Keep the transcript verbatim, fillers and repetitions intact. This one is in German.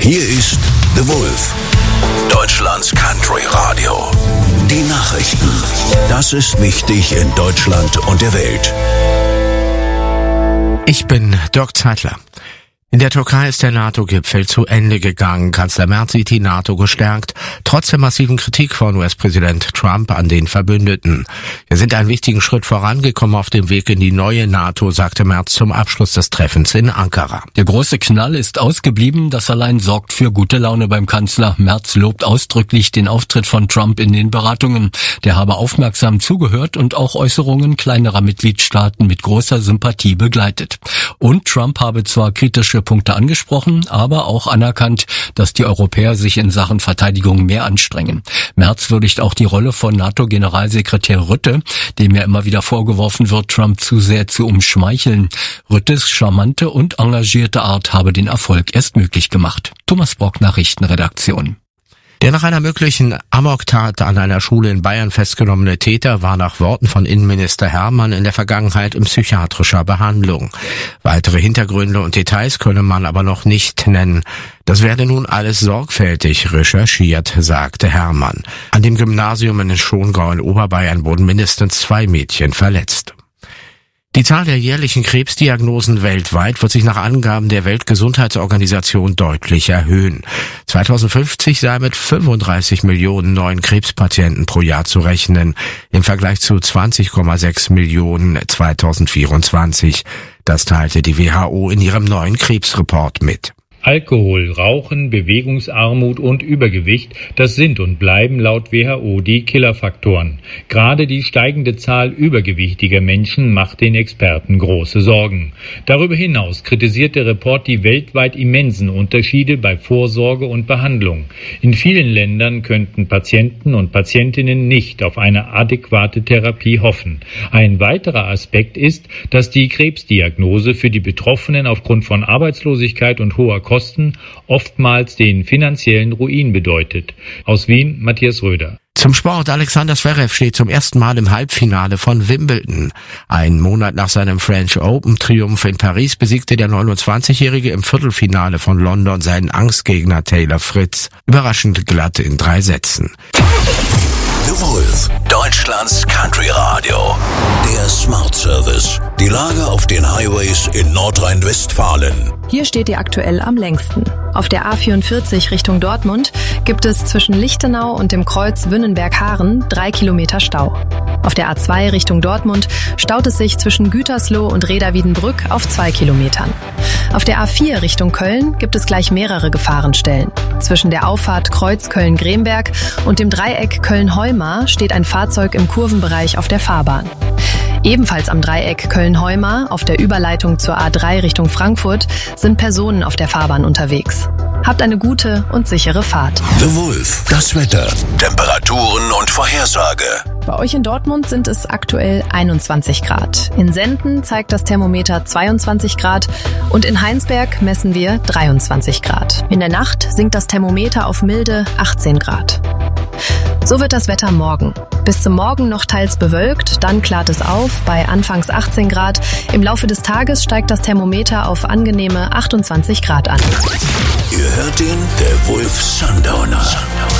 Hier ist The Wolf, Deutschlands Country Radio. Die Nachrichten. Das ist wichtig in Deutschland und der Welt. Ich bin Dirk Zeitler. In der Türkei ist der NATO-Gipfel zu Ende gegangen. Kanzler Merz sieht die NATO gestärkt, trotz der massiven Kritik von U S-Präsident Trump an den Verbündeten. Wir sind einen wichtigen Schritt vorangekommen auf dem Weg in die neue NATO, sagte Merz zum Abschluss des Treffens in Ankara. Der große Knall ist ausgeblieben, das allein sorgt für gute Laune beim Kanzler. Merz lobt ausdrücklich den Auftritt von Trump in den Beratungen. Der habe aufmerksam zugehört und auch Äußerungen kleinerer Mitgliedstaaten mit großer Sympathie begleitet. Und Trump habe zwar kritische Punkte angesprochen, aber auch anerkannt, dass die Europäer sich in Sachen Verteidigung mehr anstrengen. Merz würdigt auch die Rolle von NATO-Generalsekretär Rutte, dem ja immer wieder vorgeworfen wird, Trump zu sehr zu umschmeicheln. Ruttes charmante und engagierte Art habe den Erfolg erst möglich gemacht. Thomas Brock, Nachrichtenredaktion. Der nach einer möglichen Amoktat an einer Schule in Bayern festgenommene Täter war nach Worten von Innenminister Hermann in der Vergangenheit in psychiatrischer Behandlung. Weitere Hintergründe und Details könne man aber noch nicht nennen. Das werde nun alles sorgfältig recherchiert, sagte Hermann. An dem Gymnasium in Schongau in Oberbayern wurden mindestens zwei Mädchen verletzt. Die Zahl der jährlichen Krebsdiagnosen weltweit wird sich nach Angaben der Weltgesundheitsorganisation deutlich erhöhen. zweitausendfünfzig sei mit fünfunddreißig Millionen neuen Krebspatienten pro Jahr zu rechnen, im Vergleich zu zwanzig Komma sechs Millionen zweitausendvierundzwanzig. Das teilte die W H O in ihrem neuen Krebsreport mit. Alkohol, Rauchen, Bewegungsarmut und Übergewicht, das sind und bleiben laut W H O die Killerfaktoren. Gerade die steigende Zahl übergewichtiger Menschen macht den Experten große Sorgen. Darüber hinaus kritisiert der Report die weltweit immensen Unterschiede bei Vorsorge und Behandlung. In vielen Ländern könnten Patienten und Patientinnen nicht auf eine adäquate Therapie hoffen. Ein weiterer Aspekt ist, dass die Krebsdiagnose für die Betroffenen aufgrund von Arbeitslosigkeit und hoher Kosten oftmals den finanziellen Ruin bedeutet. Aus Wien, Matthias Röder. Zum Sport. Alexander Zverev steht zum ersten Mal im Halbfinale von Wimbledon. Einen Monat nach seinem French Open-Triumph in Paris besiegte der neunundzwanzigjährige im Viertelfinale von London seinen Angstgegner Taylor Fritz überraschend glatt in drei Sätzen. The Wolf, Deutschlands Country Radio. Der Smart Service. Die Lage auf den Highways in Nordrhein-Westfalen. Hier steht ihr aktuell am längsten. Auf der A vierundvierzig Richtung Dortmund gibt es zwischen Lichtenau und dem Kreuz Wünnenberg-Haaren drei Kilometer Stau. Auf der A zwei Richtung Dortmund staut es sich zwischen Gütersloh und Reda-Wiedenbrück auf zwei Kilometern. Auf der A vier Richtung Köln gibt es gleich mehrere Gefahrenstellen. Zwischen der Auffahrt Kreuz Köln-Gremberg und dem Dreieck Köln-Heumar steht ein Fahrzeug im Kurvenbereich auf der Fahrbahn. Ebenfalls am Dreieck Köln-Heumar auf der Überleitung zur A drei Richtung Frankfurt sind Personen auf der Fahrbahn unterwegs. Habt eine gute und sichere Fahrt. The Wolf, das Wetter, Temperaturen und Vorhersage. Bei euch in Dortmund sind es aktuell einundzwanzig Grad. In Senden zeigt das Thermometer zweiundzwanzig Grad und in Heinsberg messen wir dreiundzwanzig Grad. In der Nacht sinkt das Thermometer auf milde achtzehn Grad. So wird das Wetter morgen. Bis zum Morgen noch teils bewölkt, dann klart es auf bei anfangs achtzehn Grad. Im Laufe des Tages steigt das Thermometer auf angenehme achtundzwanzig Grad an. Ihr hört ihn, der Wolf Sundowner.